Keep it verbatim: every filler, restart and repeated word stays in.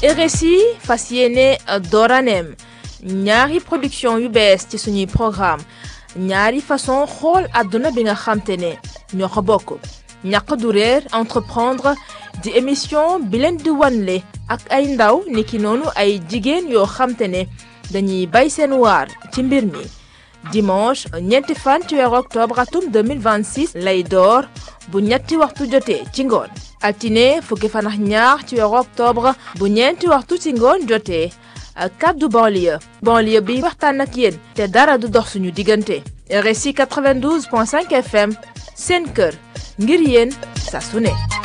R S I fas yéene dooraneem ñaari production yu bees ci suñuy programme ñaari façon xool àdduna bi nga xamte ne ñoo ko bokk ñàq du réer entreprendre di émission bi leen di wanle ak ay ndaw niki noonu ay jigéen yoo xamte ne dañuy bay seen waar ci mbir mi dimanche ñeenti fan ci weeru octobre atum deux mille vingt-six lay door bu ñetti waxtu jotee ci ngoon altine fukki fan ak ñaar ci weeru octobre bu ñeenti waxtu ci ngoon jotee kaddu banlieue banlieue bi waxtaan ak yéen te dara du dox suñu diggante R S I quatre-vingt-douze point cinq F M seen kër ngir yéen saa su ne